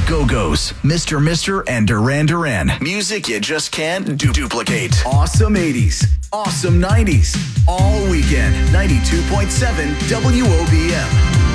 Go-Go's, Mr. and Duran Duran. Music you just can't duplicate. Awesome 80s, awesome 90s. All weekend, 92.7 WOBM.